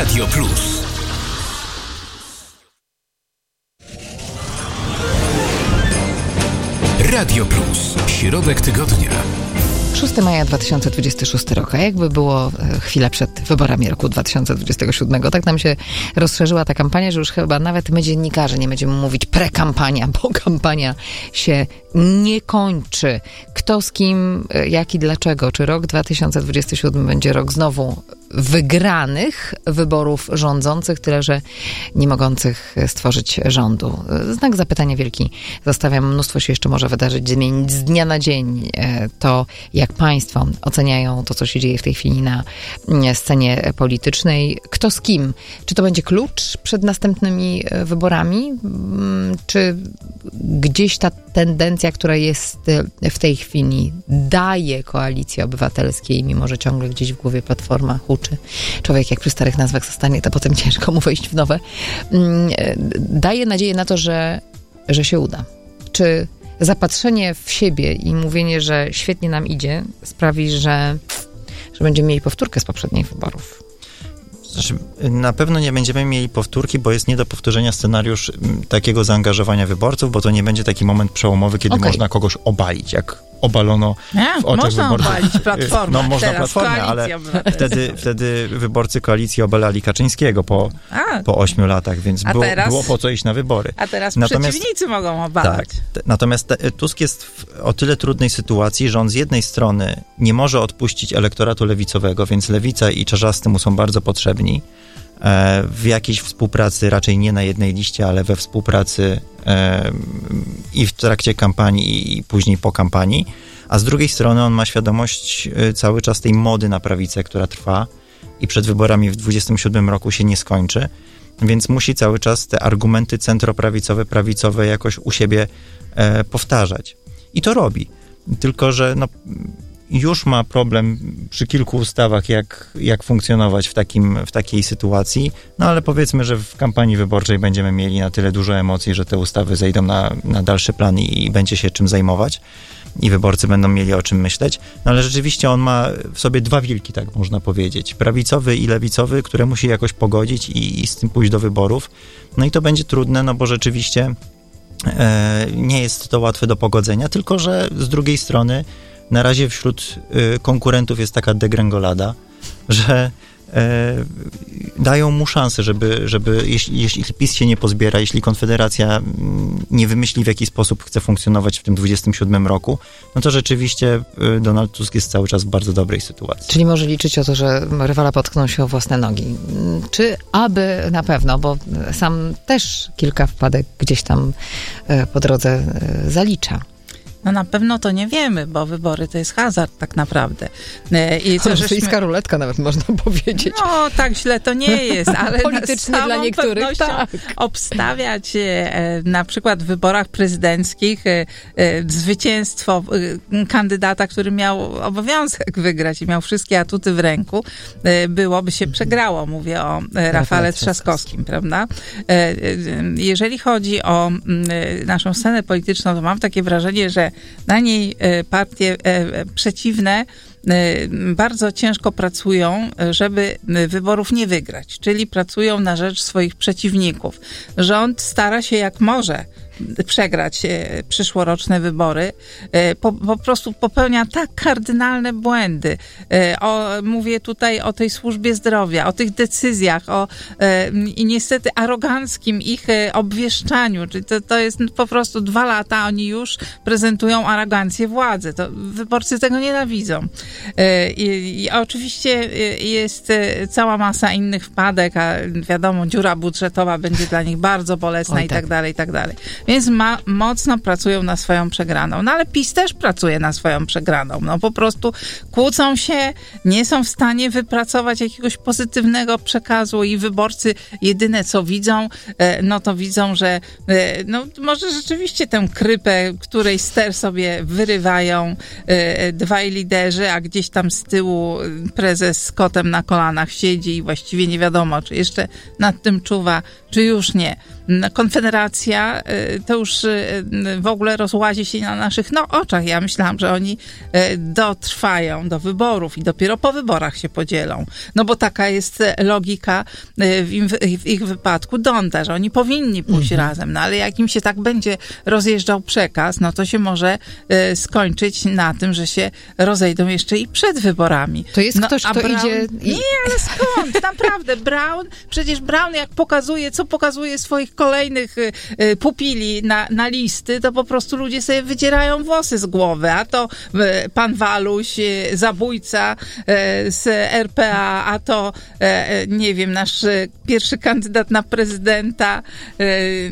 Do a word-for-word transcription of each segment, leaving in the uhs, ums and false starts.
Radio Plus. Radio Plus. Środek tygodnia. szóstego maja dwa tysiące dwudziestego szóstego roku, a jakby było chwilę przed wyborami roku dwa tysiące dwudziestego siódmego. Tak nam się rozszerzyła ta kampania, że już chyba nawet my dziennikarze nie będziemy mówić prekampania, bo kampania się nie kończy. Kto z kim, jak i dlaczego? Czy rok dwa tysiące dwudziesty siódmy będzie rok znowu wygranych wyborów rządzących, tyle że nie mogących stworzyć rządu? Znak zapytania wielki zostawiam. Mnóstwo się jeszcze może wydarzyć, zmienić z dnia na dzień. To, jak państwo oceniają to, co się dzieje w tej chwili na scenie politycznej. Kto z kim? Czy to będzie klucz przed następnymi wyborami? Czy gdzieś ta tendencja, która jest w tej chwili, daje Koalicji Obywatelskiej, mimo że ciągle gdzieś w głowie Platforma huczy. Człowiek jak przy starych nazwach zostanie, to potem ciężko mu wejść w nowe. Daje nadzieję na to, że, że się uda. Czy zapatrzenie w siebie i mówienie, że świetnie nam idzie, sprawi, że, że będziemy mieli powtórkę z poprzednich wyborów? Znaczy, na pewno nie będziemy mieli powtórki, bo jest nie do powtórzenia scenariusz takiego zaangażowania wyborców, bo to nie będzie taki moment przełomowy, kiedy okay. można kogoś obalić, jak obalono nie, w oczach można wyborców. Obalić Platformę. No można Teraz Platformę, ale wtedy, wtedy wyborcy koalicji obalali Kaczyńskiego po, po ośmiu latach, więc było, teraz, było po co iść na wybory. A teraz natomiast, przeciwnicy mogą obalać. Tak, natomiast te, Tusk jest w o tyle trudnej sytuacji, że on z jednej strony nie może odpuścić elektoratu lewicowego, więc Lewica i Czarzasty mu są bardzo potrzebni. W jakiejś współpracy, raczej nie na jednej liście, ale we współpracy e, i w trakcie kampanii i później po kampanii, a z drugiej strony on ma świadomość cały czas tej mody na prawicę, która trwa i przed wyborami w dwudziestym siódmym roku się nie skończy, więc musi cały czas te argumenty centroprawicowe, prawicowe jakoś u siebie e, powtarzać. I to robi. Tylko że no, już ma problem przy kilku ustawach, jak, jak funkcjonować w, takim, w takiej sytuacji, no ale powiedzmy, że w kampanii wyborczej będziemy mieli na tyle dużo emocji, że te ustawy zejdą na, na dalszy plan i, i będzie się czym zajmować i wyborcy będą mieli o czym myśleć, no ale rzeczywiście on ma w sobie dwa wilki, tak można powiedzieć, prawicowy i lewicowy, które musi jakoś pogodzić i, i z tym pójść do wyborów, no i to będzie trudne, no bo rzeczywiście e, nie jest to łatwe do pogodzenia, tylko że z drugiej strony na razie wśród y, konkurentów jest taka degrengolada, że y, dają mu szansę, żeby, żeby jeśli, jeśli PiS się nie pozbiera, jeśli Konfederacja nie wymyśli, w jaki sposób chce funkcjonować w tym dwudziestym siódmym roku, no to rzeczywiście y, Donald Tusk jest cały czas w bardzo dobrej sytuacji. Czyli może liczyć o to, że rywala potknął się o własne nogi. Czy aby na pewno, bo sam też kilka wpadek gdzieś tam y, po drodze y, zalicza. No na pewno to nie wiemy, bo wybory to jest hazard tak naprawdę. I co, rosyjska ruletka nawet można powiedzieć. No tak źle to nie jest, ale politycznie dla niektórych tak. Obstawiać na przykład w wyborach prezydenckich zwycięstwo kandydata, który miał obowiązek wygrać i miał wszystkie atuty w ręku, byłoby się przegrało. Mówię o Rafale Trzaskowskim, prawda? Jeżeli chodzi o naszą scenę polityczną, to mam takie wrażenie, że na niej partie przeciwne bardzo ciężko pracują, żeby wyborów nie wygrać, czyli pracują na rzecz swoich przeciwników. Rząd stara się jak może przegrać przyszłoroczne wybory, po, po prostu popełnia tak kardynalne błędy. O, mówię tutaj o tej służbie zdrowia, o tych decyzjach, o i niestety aroganckim ich obwieszczaniu. Czyli to, to jest po prostu dwa lata, oni już prezentują arogancję władzy. To wyborcy tego nienawidzą. I, i oczywiście jest cała masa innych wpadek, a wiadomo, dziura budżetowa będzie dla nich bardzo bolesna. Oj, i tak, tak dalej, i tak dalej. Więc ma, mocno pracują na swoją przegraną. No ale PiS też pracuje na swoją przegraną. No po prostu kłócą się, nie są w stanie wypracować jakiegoś pozytywnego przekazu i wyborcy jedyne co widzą, no to widzą, że no może rzeczywiście tę krypę, której ster sobie wyrywają dwaj liderzy, a gdzieś tam z tyłu prezes z kotem na kolanach siedzi i właściwie nie wiadomo, czy jeszcze nad tym czuwa, czy już nie. Konfederacja to już w ogóle rozłazi się na naszych no, oczach. Ja myślałam, że oni dotrwają do wyborów i dopiero po wyborach się podzielą. No bo taka jest logika w, im, w ich wypadku Donda, że oni powinni pójść mhm. razem. No ale jak im się tak będzie rozjeżdżał przekaz, no to się może skończyć na tym, że się rozejdą jeszcze i przed wyborami. To jest no, ktoś, kto Brown... idzie... I... Nie, ale skąd? Naprawdę. Brown, przecież Brown jak pokazuje, co pokazuje swoich kolejnych y, y, pupili na, na listy, to po prostu ludzie sobie wydzierają włosy z głowy. A to y, pan Waluś, y, zabójca y, z R P A, a to y, nie wiem, nasz y, pierwszy kandydat na prezydenta. Y,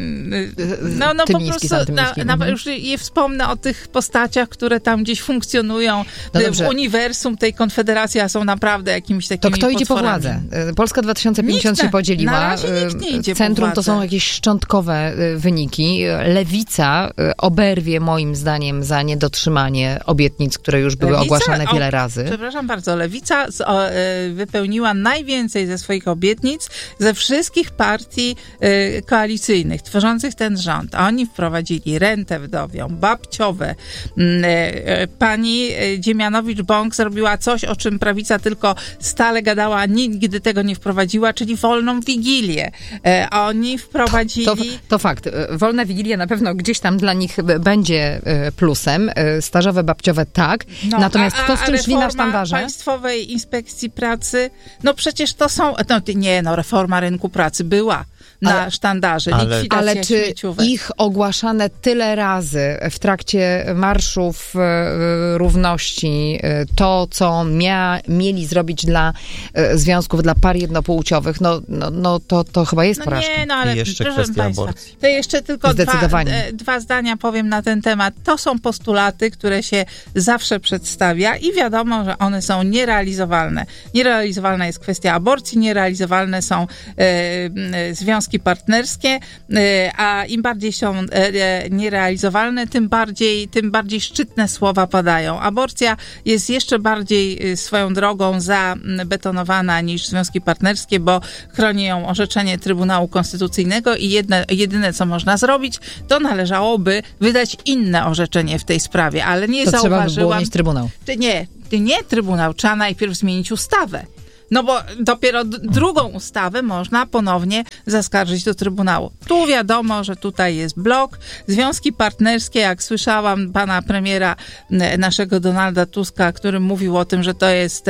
y, no, no po prostu na, na, już nie wspomnę o tych postaciach, które tam gdzieś funkcjonują no w uniwersum tej Konfederacji, a są naprawdę jakimiś takimi To kto idzie potworami. po władzę? Polska dwa tysiące pięćdziesiąt nikt się podzieliła. Na razie nikt nie idzie Centrum po to są jakieś szczątkowe wyniki. Lewica oberwie moim zdaniem za niedotrzymanie obietnic, które już były Lewica, ogłaszane wiele o, razy. Przepraszam bardzo, Lewica z, o, wypełniła najwięcej ze swoich obietnic ze wszystkich partii y, koalicyjnych tworzących ten rząd. Oni wprowadzili rentę wdowią, babciowe. Y, y, pani Dziemianowicz-Bąk zrobiła coś, o czym prawica tylko stale gadała, a nigdy tego nie wprowadziła, czyli wolną wigilię. Y, oni wprowadzili... To, to fakt. Wolna wigilia na pewno gdzieś tam dla nich będzie plusem. Stażowe, babciowe tak. No, Natomiast a, a, kto z czym szli na sztandarze? Państwowej Inspekcji Pracy, no przecież to są... No, nie, no reforma rynku pracy była na ale, sztandarze. Ale, ale czy śmieciówek. ich ogłaszane tyle razy w trakcie marszów e, równości, e, to, co mia, mieli zrobić dla e, związków, dla par jednopłciowych, no, no, no to, to chyba jest no porażka. Nie, no ale I jeszcze proszę kwestia Państwa, aborcji. to jeszcze tylko dwa, Zdecydowanie. dwa zdania powiem na ten temat. To są postulaty, które się zawsze przedstawia i wiadomo, że one są nierealizowalne. Nierealizowalna jest kwestia aborcji, nierealizowalne są e, e, związki partnerskie, e, a im bardziej są e, nierealizowalne, tym bardziej, tym bardziej szczytne słowa padają. Aborcja jest jeszcze bardziej swoją drogą zabetonowana niż związki partnerskie, bo chroni ją orzeczenie Trybunału Konstytucyjnego i jedne, jedyne, co można zrobić, to należałoby wydać inne orzeczenie w tej sprawie, ale nie to zauważyłam... trzeba by było mieć Trybunał. Nie, nie Trybunał, trzeba najpierw zmienić ustawę. No bo dopiero d- drugą ustawę można ponownie zaskarżyć do Trybunału. Tu wiadomo, że tutaj jest blok. Związki partnerskie, jak słyszałam pana premiera naszego Donalda Tuska, który mówił o tym, że to jest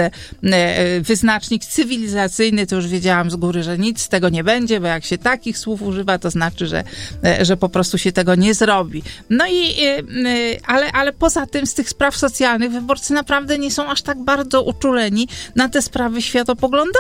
wyznacznik cywilizacyjny, to już wiedziałam z góry, że nic z tego nie będzie, bo jak się takich słów używa, to znaczy, że, że po prostu się tego nie zrobi. No i ale, ale poza tym z tych spraw socjalnych wyborcy naprawdę nie są aż tak bardzo uczuleni na te sprawy światopoglądowe.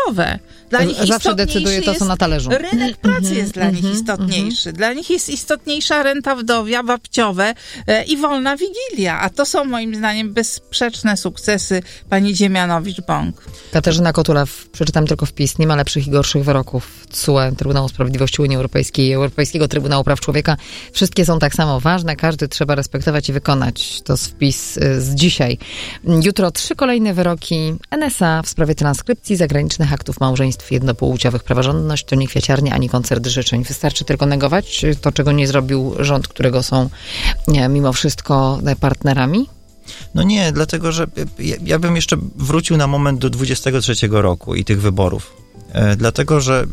Dla nich zawsze decyduje to, co na talerzu. Rynek pracy jest dla nich istotniejszy. Dla nich jest istotniejsza renta wdowia, babciowe e, i wolna wigilia. A to są moim zdaniem bezsprzeczne sukcesy pani Dziemianowicz-Bąk. Katarzyna Kotula, przeczytam tylko wpis, nie ma lepszych i gorszych wyroków T S U E, Trybunału Sprawiedliwości Unii Europejskiej i Europejskiego Trybunału Praw Człowieka. Wszystkie są tak samo ważne, każdy trzeba respektować i wykonać. To wpis z dzisiaj. Jutro trzy kolejne wyroki N S A w sprawie transkrypcji zagranicznych aktów małżeństw jednopłciowych. Praworządność to nie kwiaciarnia ani koncert życzeń. Wystarczy tylko negować to, czego nie zrobił rząd, którego są nie, mimo wszystko partnerami? No nie, dlatego, że ja, ja bym jeszcze wrócił na moment do dwudziestego trzeciego roku i tych wyborów. E, dlatego, że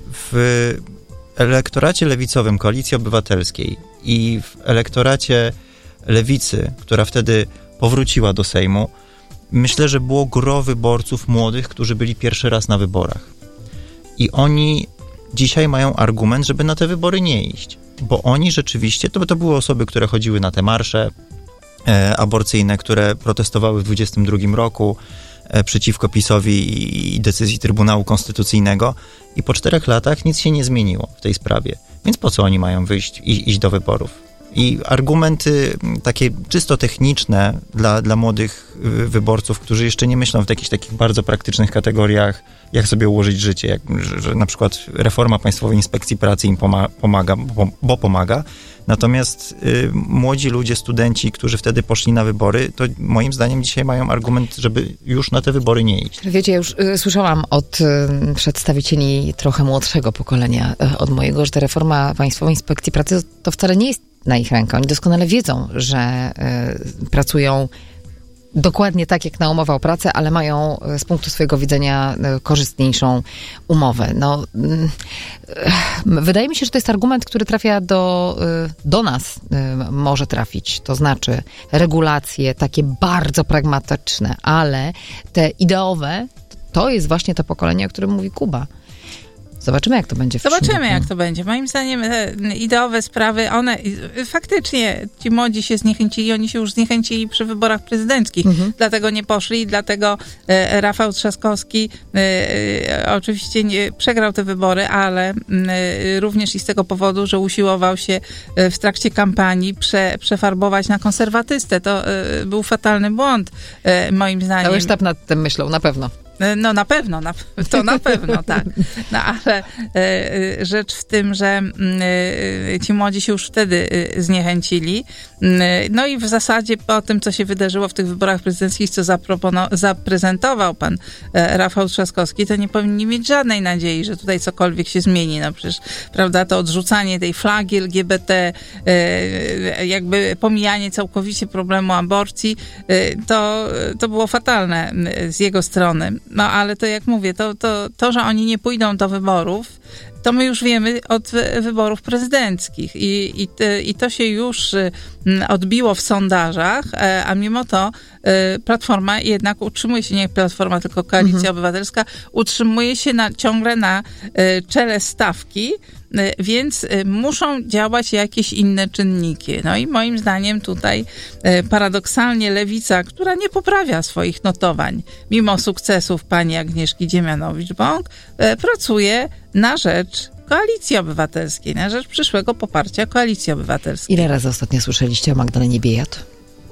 w elektoracie lewicowym Koalicji Obywatelskiej i w elektoracie lewicy, która wtedy powróciła do Sejmu, myślę, że było gros wyborców młodych, którzy byli pierwszy raz na wyborach. I oni dzisiaj mają argument, żeby na te wybory nie iść. Bo oni rzeczywiście, to, to były osoby, które chodziły na te marsze e, aborcyjne, które protestowały w dwudziestym drugim roku e, przeciwko PiS-owi i, i decyzji Trybunału Konstytucyjnego. I po czterech latach nic się nie zmieniło w tej sprawie. Więc po co oni mają wyjść i iść do wyborów? I argumenty takie czysto techniczne dla, dla młodych wyborców, którzy jeszcze nie myślą w jakichś takich bardzo praktycznych kategoriach, jak sobie ułożyć życie, jak, że, że na przykład reforma Państwowej Inspekcji Pracy im pomaga, bo, bo pomaga, Natomiast y, młodzi ludzie, studenci, którzy wtedy poszli na wybory, to moim zdaniem dzisiaj mają argument, żeby już na te wybory nie iść. Wiecie, ja już y, słyszałam od y, przedstawicieli trochę młodszego pokolenia, y, od mojego, że ta reforma Państwowej Inspekcji Pracy to, to wcale nie jest na ich rękę. Oni doskonale wiedzą, że y, pracują dokładnie tak, jak na umowę o pracę, ale mają z punktu swojego widzenia korzystniejszą umowę. No, wydaje mi się, że to jest argument, który trafia do, do nas, może trafić. To znaczy regulacje takie bardzo pragmatyczne, ale te ideowe, to jest właśnie to pokolenie, o którym mówi Kuba. Zobaczymy, jak to będzie w Zobaczymy, przyszłym roku. jak to będzie. Moim zdaniem te ideowe sprawy, one faktycznie, ci młodzi się zniechęcili, oni się już zniechęcili przy wyborach prezydenckich. Mhm. Dlatego nie poszli, dlatego e, Rafał Trzaskowski e, e, oczywiście nie, przegrał te wybory, ale e, również i z tego powodu, że usiłował się e, w trakcie kampanii prze, przefarbować na konserwatystę. To e, był fatalny błąd, e, moim zdaniem. Cały sztab nad tym myślał, na pewno. No na pewno, na, to na pewno, tak. No ale e, rzecz w tym, że e, ci młodzi się już wtedy e, zniechęcili. E, no i w zasadzie po tym, co się wydarzyło w tych wyborach prezydenckich, co zapropono- zaprezentował pan e, Rafał Trzaskowski, to nie powinni mieć żadnej nadziei, że tutaj cokolwiek się zmieni. No przecież, prawda, to odrzucanie tej flagi L G B T, e, jakby pomijanie całkowicie problemu aborcji, e, to, to było fatalne z jego strony. No ale to jak mówię, to, to, to, że oni nie pójdą do wyborów, to my już wiemy od wyborów prezydenckich i, i, i to się już odbiło w sondażach, a mimo to Platforma jednak utrzymuje się, nie Platforma, tylko Koalicja mhm. Obywatelska, utrzymuje się na, ciągle na czele stawki, więc muszą działać jakieś inne czynniki. No i moim zdaniem tutaj paradoksalnie Lewica, która nie poprawia swoich notowań, mimo sukcesów pani Agnieszki Dziemianowicz-Bąk, pracuje na rzecz Koalicji Obywatelskiej, na rzecz przyszłego poparcia Koalicji Obywatelskiej. Ile razy ostatnio słyszeliście o Magdalenie Biejat?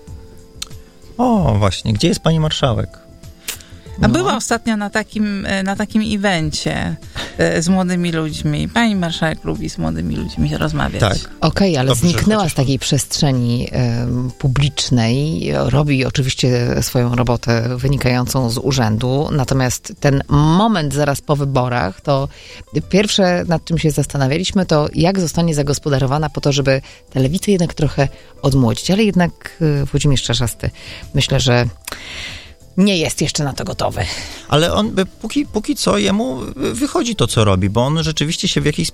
O, właśnie, gdzie jest pani marszałek? A no. Była ostatnio na takim, na takim evencie z młodymi ludźmi. Pani marszałek lubi z młodymi ludźmi rozmawiać. Tak. Okej, okay, ale Dobrze, zniknęła chociaż... z takiej przestrzeni um, publicznej. Robi oczywiście swoją robotę wynikającą z urzędu. Natomiast ten moment zaraz po wyborach, to pierwsze, nad czym się zastanawialiśmy, to jak zostanie zagospodarowana po to, żeby tę lewicę jednak trochę odmłodzić. Ale jednak Włodzimierz Czarzasty, myślę, że nie jest jeszcze na to gotowy. Ale on póki, póki co jemu wychodzi to, co robi, bo on rzeczywiście się w jakiś